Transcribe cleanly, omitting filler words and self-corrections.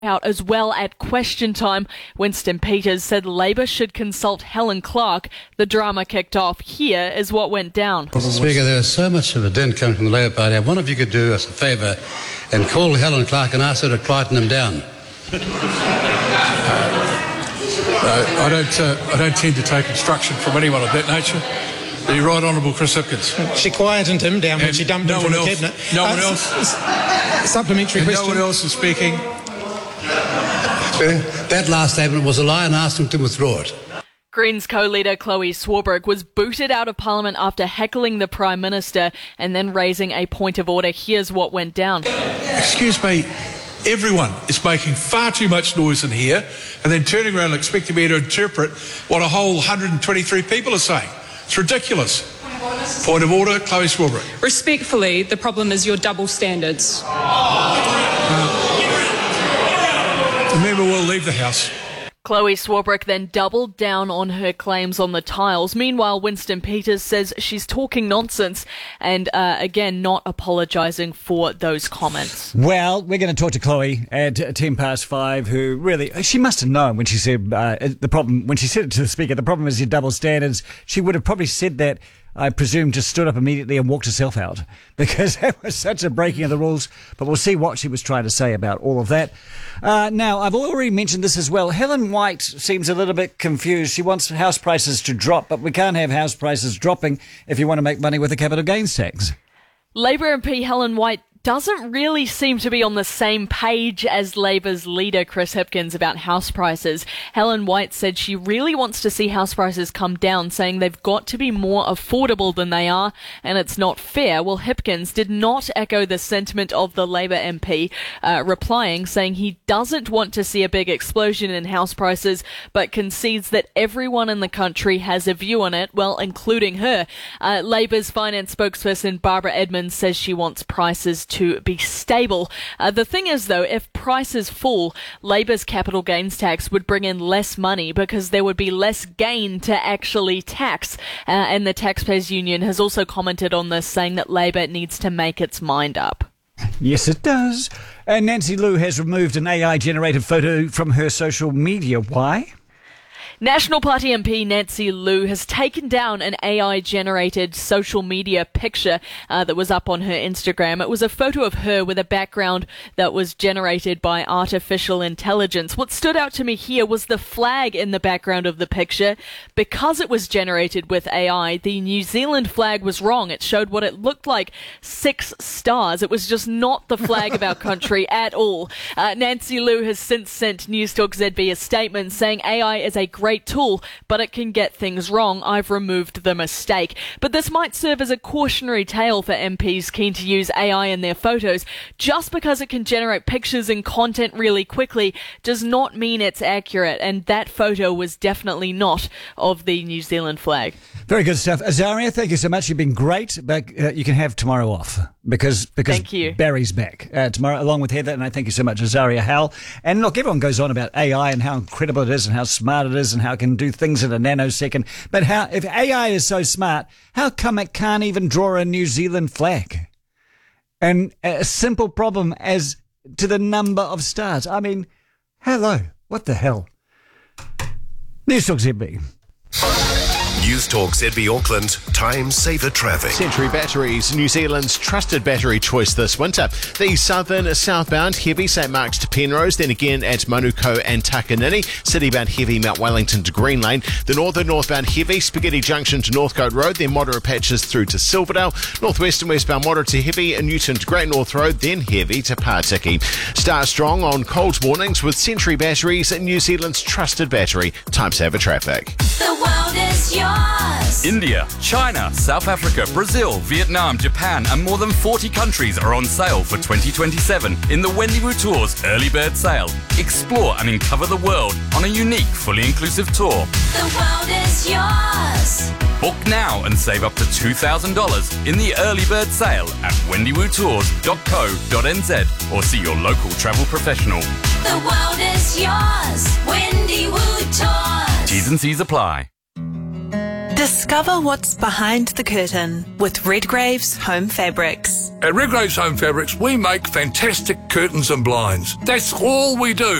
out as well at question time. Winston Peters said Labor should consult Helen Clark. The drama kicked off. Here is what went down. Mr. Speaker, there is so much of a din coming from the Labor Party. One of you could do us a favour and call Helen Clark and ask her to quieten them down. I don't tend to take instruction from anyone of that nature. The Right Honourable Chris Hipkins. She quietened him down when she dumped him from the cabinet. No one else. Supplementary question. No one else is speaking. That last statement was a lie and asked him to withdraw it. Greens co-leader Chloe Swarbrick was booted out of Parliament after heckling the Prime Minister and then raising a point of order. Here's what went down. Excuse me, everyone is making far too much noise in here and then turning around and expecting me to interpret what a whole 123 people are saying. It's ridiculous. Point of order, Chloe Swarbrick. Respectfully, the problem is your double standards. The member will leave the House. Chloe Swarbrick then doubled down on her claims on the tiles. Meanwhile, Winston Peters says she's talking nonsense and, again, not apologising for those comments. Well, we're going to talk to Chloe at 5:10, who really, she must have known when she said the problem, when she said it to the Speaker, the problem is your double standards. She would have probably said that, I presume, just stood up immediately and walked herself out because that was such a breaking of the rules. But we'll see what she was trying to say about all of that. Now, I've already mentioned this as well. Helen White seems a little bit confused. She wants house prices to drop, but we can't have house prices dropping if you want to make money with a capital gains tax. Labor MP Helen White doesn't really seem to be on the same page as Labor's leader, Chris Hipkins, about house prices. Helen White said she really wants to see house prices come down, saying they've got to be more affordable than they are, and it's not fair. Well, Hipkins did not echo the sentiment of the Labor MP, replying, saying he doesn't want to see a big explosion in house prices, but concedes that everyone in the country has a view on it, well, including her. Labor's finance spokesperson, Barbara Edmonds, says she wants prices to be stable. The thing is, though, if prices fall, Labor's capital gains tax would bring in less money because there would be less gain to actually tax. And the Taxpayers Union has also commented on this, saying that Labor needs to make its mind up. Yes, it does. And Nancy Liu has removed an AI-generated photo from her social media. Why? National Party MP Nancy Liu has taken down an AI-generated social media picture that was up on her Instagram. It was a photo of her with a background that was generated by artificial intelligence. What stood out to me here was the flag in the background of the picture. Because it was generated with AI, the New Zealand flag was wrong. It showed what it looked like, 6 stars. It was just not the flag of our country at all. Nancy Liu has since sent Newstalk ZB a statement saying AI is a great tool, but it can get things wrong. I've removed the mistake. But this might serve as a cautionary tale for MPs keen to use AI in their photos. Just because it can generate pictures and content really quickly does not mean it's accurate, and that photo was definitely not of the New Zealand flag. Very good stuff. Azaria, thank you so much. You've been great, but you can have tomorrow off because thank you. Barry's back tomorrow along with Heather, and I thank you so much, Azaria Howell. And look, everyone goes on about AI and how incredible it is and how smart it is and how it can do things in a nanosecond. But if AI is so smart, how come it can't even draw a New Zealand flag? And a simple problem as to the number of stars. I mean, hello, what the hell? Newstalk ZB. Newstalk ZB Auckland, time saver traffic. Century Batteries, New Zealand's trusted battery choice this winter. The southern southbound heavy St Mark's to Penrose, then again at Manukau and Takanini. Citybound heavy Mount Wellington to Green Lane. The northern northbound heavy Spaghetti Junction to Northcote Road, then moderate patches through to Silverdale. Northwest and westbound moderate to heavy and Newton to Great North Road, then heavy to Partiki. Start strong on cold mornings with Century Batteries, New Zealand's trusted battery. Time saver traffic. The world is yours. India, China, South Africa, Brazil, Vietnam, Japan, and more than 40 countries are on sale for 2027 in the Wendiwu Tours Early Bird Sale. Explore and uncover the world on a unique, fully inclusive tour. The world is yours. Book now and save up to $2,000 in the Early Bird Sale at wendiwutours.co.nz or see your local travel professional. The world is yours. Wendiwu Tours. T's and C's apply. Discover what's behind the curtain with Redgrave's Home Fabrics. At Redgrave's Home Fabrics, we make fantastic curtains and blinds. That's all we do.